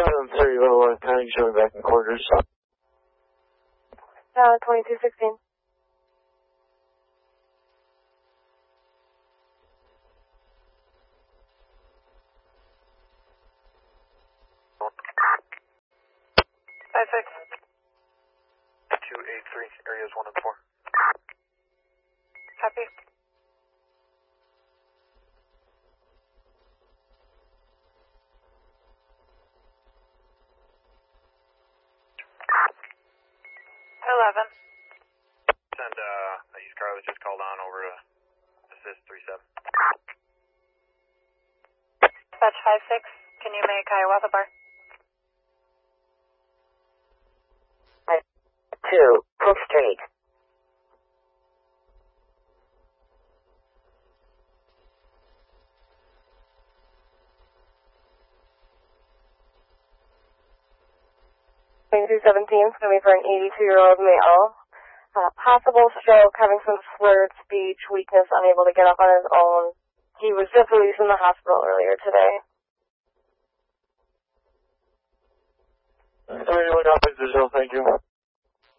730 County, showing back in quarters. 2216. Five six. 283, areas 1 and 4. Copy. Send East Car that just called on over to assist 37. Dispatch 56, can you make Hiawatha Bar? 2, Cook Street. It's going to be for an 82-year-old male. Possible stroke, having some slurred speech, weakness, unable to get up on his own. He was just released from the hospital earlier today. 31 Officer, thank you.